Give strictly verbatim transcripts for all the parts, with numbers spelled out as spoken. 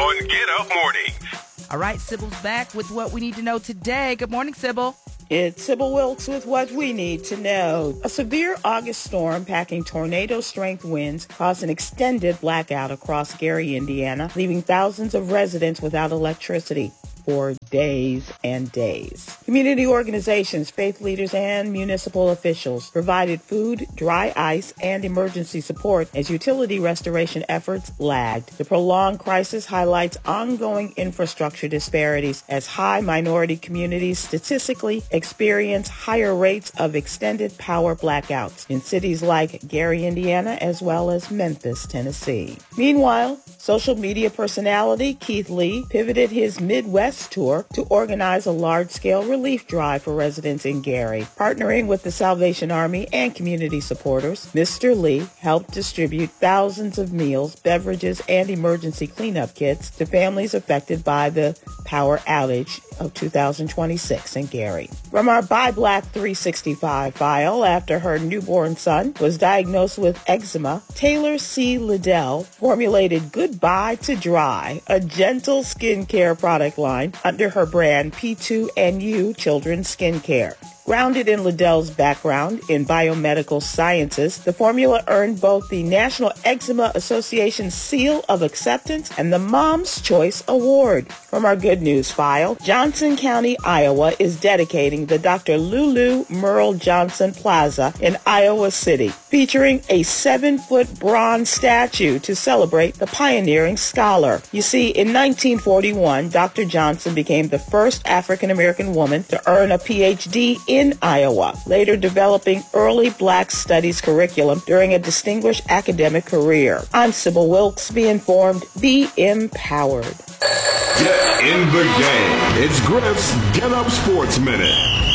on Get Up Mornings. All right, Sybil's back with what we need to know today. Good morning, Sybil. It's Sybil Wilkes with what we need to know. A severe August storm packing tornado-strength winds caused an extended blackout across Gary, Indiana, leaving thousands of residents without electricity for days and days. Community organizations, faith leaders, and municipal officials provided food, dry ice, and emergency support as utility restoration efforts lagged. The prolonged crisis highlights ongoing infrastructure disparities as high minority communities statistically experience higher rates of extended power blackouts in cities like Gary, Indiana, as well as Memphis, Tennessee. Meanwhile, social media personality Keith Lee pivoted his Midwest tour to organize a large-scale relief drive for residents in Gary. Partnering with the Salvation Army and community supporters, Mister Lee helped distribute thousands of meals, beverages, and emergency cleanup kits to families affected by the power outage of two thousand twenty-six in Gary. From our Buy Black three sixty-five file, after her newborn son was diagnosed with eczema, Taylor C. Liddell formulated Goodbye to Dry, a gentle skincare product line under her brand P two N U Children's Skincare. Grounded in Liddell's background in biomedical sciences, the formula earned both the National Eczema Association Seal of Acceptance and the Mom's Choice Award. From our Good News file, Johnson County, Iowa is dedicating the Doctor Lulu Merle Johnson Plaza in Iowa City, featuring a seven-foot bronze statue to celebrate the pioneering scholar. You see, in nineteen forty-one, Doctor Johnson became the first African-American woman to earn a P H D in in Iowa, later developing early Black Studies curriculum during a distinguished academic career. I'm Sybil Wilkes. Be informed, be empowered. Get in the game. It's Griff's Get Up Sports Minute.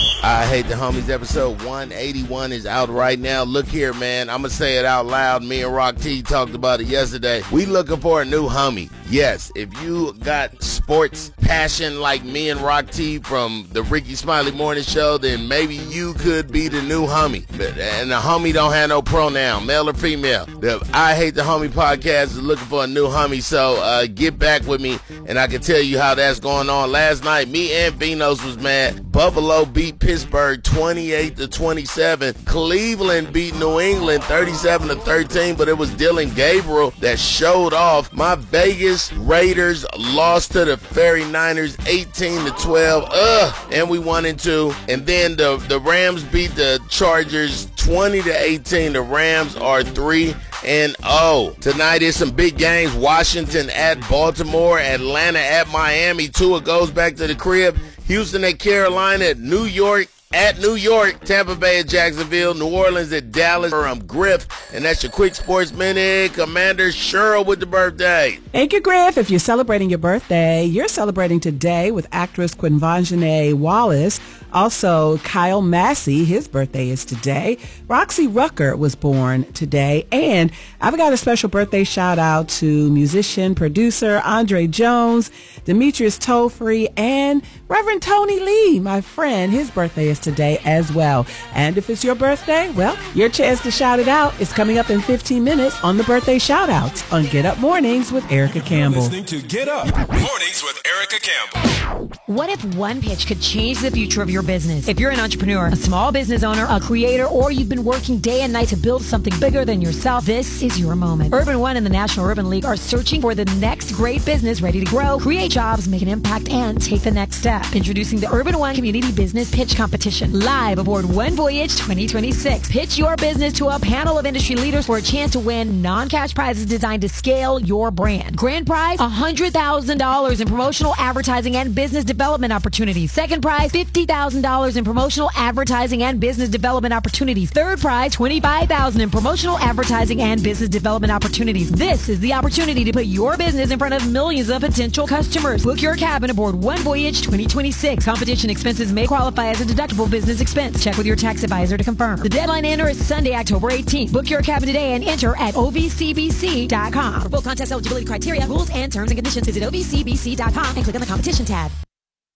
I Hate the Homies episode one eighty-one is out right now. Look here, man. I'm going to say it out loud. Me and Rock T talked about it yesterday. We looking for a new homie. Yes, if you got sports passion like me and Rock T from the Ricky Smiley Morning Show, then maybe you could be the new homie. But, and the homie don't have no pronoun, male or female. The I Hate the Homie podcast is looking for a new homie. So uh, get back with me, and I can tell you how that's going on. Last night, me and Vinos was mad. Buffalo beat Pittsburgh twenty-eight to twenty-seven. Cleveland beat New England thirty-seven to thirteen, but it was Dylan Gabriel that showed off. My Vegas Raiders lost to the forty-niners eighteen to twelve. Ugh. And we won in two. And then the, the Rams beat the Chargers twenty to eighteen. The Rams are three and oh. Tonight is some big games. Washington at Baltimore, Atlanta at Miami. Tua goes back to the crib. Houston at Carolina, New York at New York, Tampa Bay at Jacksonville, New Orleans at Dallas. I'm Griff, and that's your Quick Sports Minute. Commander Cheryl with the birthday. Thank you, Griff. If you're celebrating your birthday, you're celebrating today with actress Quinvanjane Wallace. Also, Kyle Massey, his birthday is today. Roxy Rucker was born today. And I've got a special birthday shout out to musician, producer Andre Jones, Demetrius Tollfree, and Reverend Tony Lee, my friend. His birthday is today as well. And if it's your birthday, well, your chance to shout it out is coming up in fifteen minutes on the Birthday Shout Outs on Get Up Mornings with Erica Campbell. You're listening to Get Up Mornings with Erica Campbell. What if one pitch could change the future of your business? If you're an entrepreneur, a small business owner, a creator, or you've been working day and night to build something bigger than yourself, this is your moment. Urban One and the National Urban League are searching for the next great business ready to grow, create jobs, make an impact, and take the next step. Introducing the Urban One Community Business Pitch Competition, live aboard One Voyage twenty twenty-six. Pitch your business to a panel of industry leaders for a chance to win non-cash prizes designed to scale your brand. Grand prize, one hundred thousand dollars in promotional advertising and business development opportunities. Second prize, fifty thousand dollars in promotional advertising and business development opportunities. Third prize, twenty-five thousand dollars in promotional advertising and business development opportunities. This is the opportunity to put your business in front of millions of potential customers. Book your cabin aboard One Voyage twenty twenty-six. Competition expenses may qualify as a deductible business expense. Check with your tax advisor to confirm. The deadline to enter is Sunday, October eighteenth. Book your cabin today and enter at O V C B C dot com. For full contest eligibility criteria, rules, and terms and conditions, visit O V C B C dot com and click on the competition tab.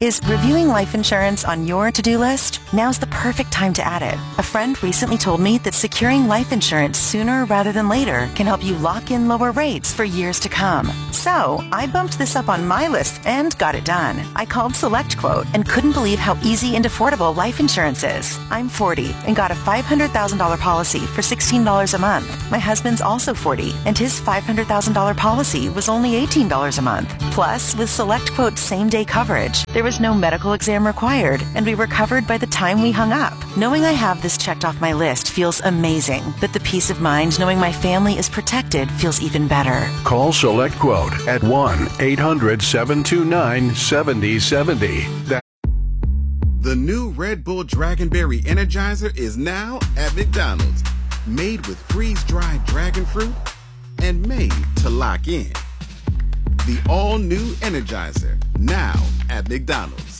Is reviewing life insurance on your to-do list? Now's the perfect time to add it. A friend recently told me that securing life insurance sooner rather than later can help you lock in lower rates for years to come. So, I bumped this up on my list and got it done. I called SelectQuote and couldn't believe how easy and affordable life insurance is. I'm forty and got a five hundred thousand dollars policy for sixteen dollars a month. My husband's also forty and his five hundred thousand dollars policy was only eighteen dollars a month. Plus, with SelectQuote's same-day coverage, there was no medical exam required, and we were covered by the time we hung up. Knowing I have this checked off my list feels amazing, but the peace of mind knowing my family is protected feels even better. Call SelectQuote at one eight hundred seven two nine seven zero seven zero. That- the new Red Bull Dragonberry Energizer is now at McDonald's. Made with freeze-dried dragon fruit and made to lock in. The all-new Energizer, now at McDonald's.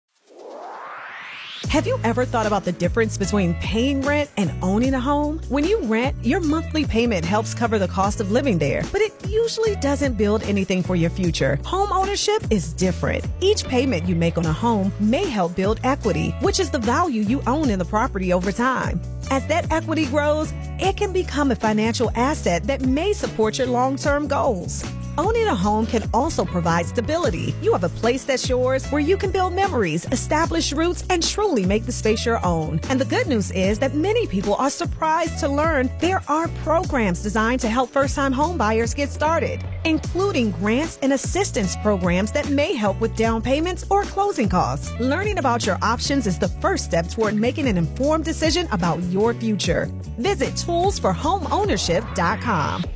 Have you ever thought about the difference between paying rent and owning a home? When you rent, your monthly payment helps cover the cost of living there, but it usually doesn't build anything for your future. Home ownership is different. Each payment you make on a home may help build equity, which is the value you own in the property over time. As that equity grows, it can become a financial asset that may support your long-term goals. Owning a home can also provide stability. You have a place that's yours where you can build memories, establish roots, and truly make the space your own. And the good news is that many people are surprised to learn there are programs designed to help first-time home buyers get started, including grants and assistance programs that may help with down payments or closing costs. Learning about your options is the first step toward making an informed decision about your future. Visit tools for home ownership dot com.